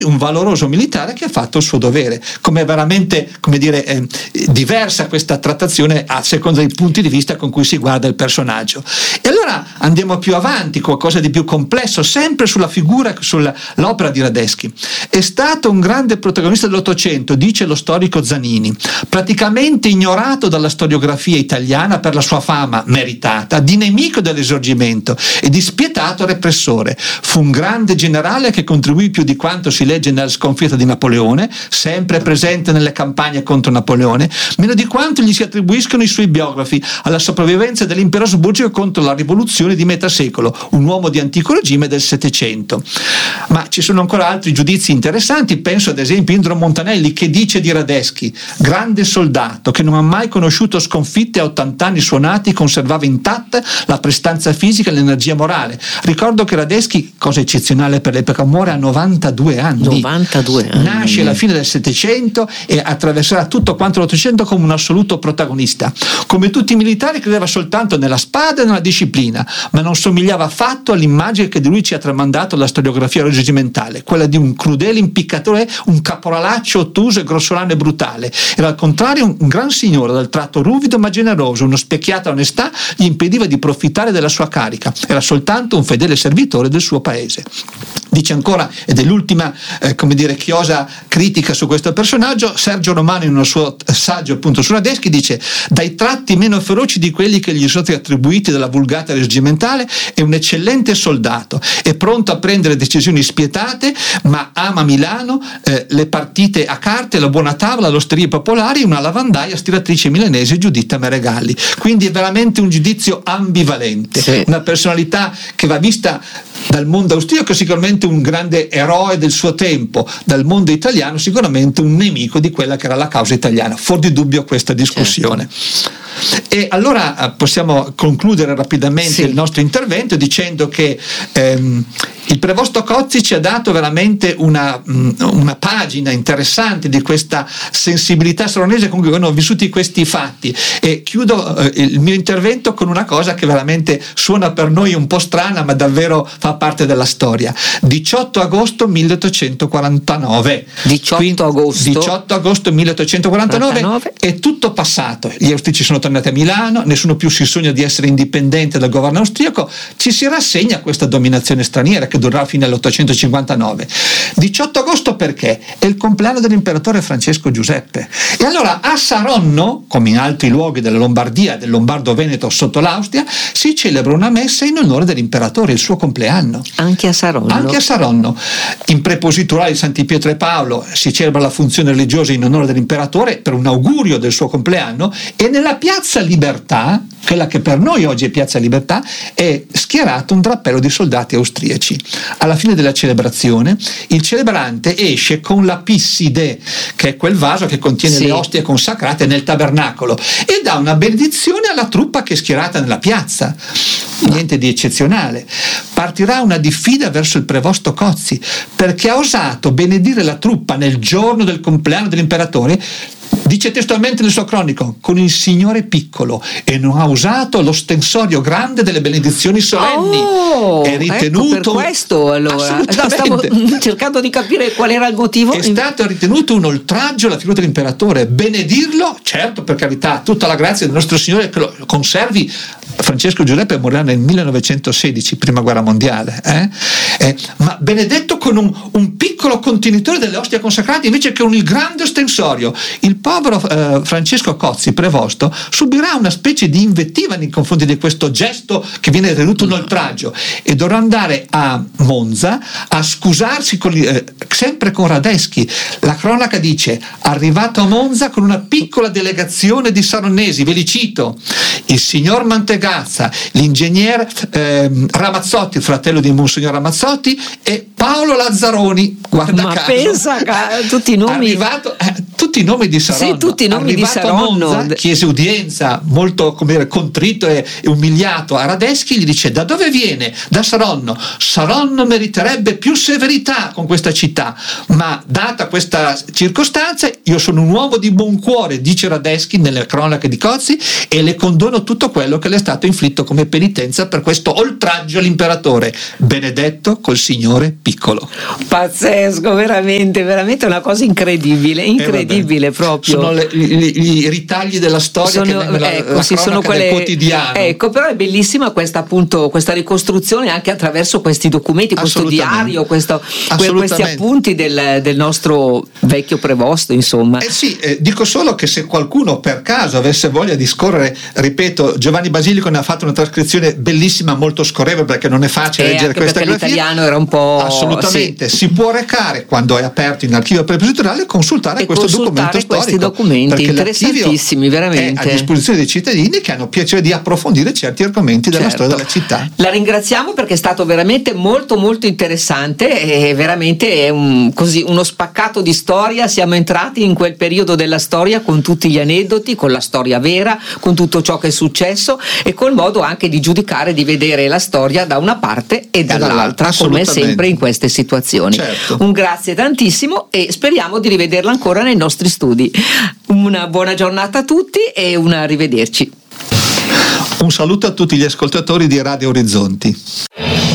un valoroso militare che ha fatto il suo dovere. Come veramente, diversa questa trattazione a seconda dei punti di vista con cui si guarda il personaggio. E allora andiamo più avanti, qualcosa di più complesso, sempre sulla figura, sull'opera di Radetzky. È stato un grande protagonista dell'Ottocento, dice lo storico Zanini, praticamente ignorato dalla storiografia italiana per la sua fama meritata di nemico dell'Risorgimento e di spietato repressore. Fu un grande generale che contribuì più di quanto si legge nella sconfitta di Napoleone, sempre presente nelle campagne contro Napoleone, meno di quanto gli si attribuiscono i suoi biografi alla sopravvivenza dell'impero asburgico contro la rivoluzione di metà secolo, un uomo di antico regime del Settecento. Ma ci sono ancora altri giudizi interessanti, penso ad esempio Indro Montanelli, che dice di Radetzky: grande soldato che non ha mai conosciuto sconfitte, a 80 anni suonati conservava intatta la prestanza fisica e l'energia morale. Ricordo che Radetzky, cosa eccezionale per l'epoca, muore a 92 anni. 92 anni. Nasce alla fine del Settecento e attraverserà tutto quanto l'Ottocento come un assoluto protagonista. Come tutti i militari credeva soltanto nella spada e nella disciplina, ma non somigliava affatto all'immagine che di lui ci ha tramandato la storiografia reggimentale, quella di un crudele impiccatore, un caporalaccio ottuso e grossolano e brutale. Era al contrario un gran signore dal tratto ruvido ma generoso, una specchiata onestà gli impediva di profittare della sua carica, era soltanto un fedele servitore del suo paese. Dice ancora, ed è l'ultima chiosa critica su questo personaggio, Sergio Romano in un suo saggio appunto su Radetzky dice: dai tratti meno feroci di quelli che gli sono stati attribuiti dalla vulgata reggimentale, è un eccellente soldato, è pronto a prendere decisioni spietate, ma ama Milano, le partite a carte, la buona tavola, le osterie popolari, una lavandaia stiratrice milanese, Giuditta Meregalli. Quindi è veramente un giudizio ambivalente, sì. Una personalità che va vista dal mondo austriaco sicuramente un grande eroe del suo tempo, dal mondo italiano sicuramente un nemico di quella che era la causa italiana, fuori di dubbio questa discussione. Certo. E allora possiamo concludere rapidamente il nostro intervento dicendo che il prevosto Cozzi ci ha dato veramente una pagina interessante di questa sensibilità saronese con cui hanno vissuti questi fatti, e chiudo il mio intervento con una cosa che veramente suona per noi un po' strana ma davvero fa parte della storia. 18 agosto 1849 18 agosto 1849 è tutto passato, gli austriaci sono tornati a Milano, nessuno più si sogna di essere indipendente dal governo austriaco, ci si rassegna a questa dominazione straniera che durerà fino all'859. 18 agosto perché? È il compleanno dell'imperatore Francesco Giuseppe, e allora a Saronno, come in altri luoghi della Lombardia, del Lombardo-Veneto sotto l'Austria, si celebra una messa in onore dell'imperatore, il suo compleanno. Anche a Saronno? Anche a Saronno. In prepositurale di Santi Pietro e Paolo si celebra la funzione religiosa in onore dell'imperatore per un augurio del suo compleanno, e nella Piazza Libertà, quella che per noi oggi è Piazza Libertà, è schierato un drappello di soldati austriaci. Alla fine della celebrazione il celebrante esce con la pisside, che è quel vaso che contiene le ostie consacrate nel tabernacolo, e dà una benedizione alla truppa che è schierata nella piazza. Niente di eccezionale. Partirà una diffida verso il prevosto Cozzi perché ha osato benedire la truppa nel giorno del compleanno dell'imperatore. Dice testualmente nel suo cronico: con il Signore piccolo, e non ha usato l'ostensorio grande delle benedizioni solenni. È ritenuto, ecco per questo allora stavo cercando di capire qual era il motivo. È stato ritenuto un oltraggio alla figura dell'imperatore benedirlo, certo, per carità, tutta la grazia del nostro Signore che lo conservi. Francesco Giuseppe morirà nel 1916, prima guerra mondiale, ma benedetto con un piccolo contenitore delle ostie consacrate invece che con il grande ostensorio. Il povero Francesco Cozzi, prevosto, subirà una specie di invettiva nei confronti di questo gesto che viene ritenuto un oltraggio, e dovrà andare a Monza a scusarsi sempre con Radetzky. La cronaca dice: arrivato a Monza con una piccola delegazione di saronesi, ve li cito: il signor Mantegazza, l'ingegner Ramazzotti, fratello di Monsignor Ramazzotti, e Paolo Lazzaroni, guarda ma caso. pensa tutti i nomi. Arrivato, tutti tutti i nomi di Saronno. Sì, tutti i nomi di Saronno. A Monza, chiese udienza, molto contrito e umiliato a Radetzky, gli dice: da dove viene? Da Saronno. Saronno meriterebbe più severità con questa città, ma data questa circostanza io sono un uomo di buon cuore, dice Radetzky nelle cronache di Cozzi, e le condono tutto quello che le è stato inflitto come penitenza per questo oltraggio all'imperatore. Benedetto col signore piccolo. Pazzesco, veramente una cosa incredibile proprio. Sono i ritagli della storia che sono quelle del quotidiano. Ecco, però è bellissima questa ricostruzione anche attraverso questi documenti, questo diario, questi appunti del nostro vecchio prevosto, insomma. Dico solo che se qualcuno per caso avesse voglia di scorrere, ripeto, Giovanni Basilico ne ha fatto una trascrizione bellissima, molto scorrevole, perché non è facile leggere questa grafia. L'italiano era un po'... Assolutamente, si può recare quando è aperto in archivio prepositoriale e consultare questo documento storico. Questi documenti interessantissimi, veramente. È a disposizione dei cittadini che hanno piacere di approfondire certi argomenti della storia della città. La ringraziamo perché è stato veramente molto interessante e veramente è uno spaccato di storia. Siamo entrati in quel periodo della storia con tutti gli aneddoti, con la storia vera, con tutto ciò che è successo e col modo anche di giudicare, di vedere la storia da una parte e dall'altra, come sempre in queste situazioni. Certo. Un grazie tantissimo e speriamo di rivederla ancora nei nostri studi. Una buona giornata a tutti e un arrivederci. Un saluto a tutti gli ascoltatori di Radio Orizzonti.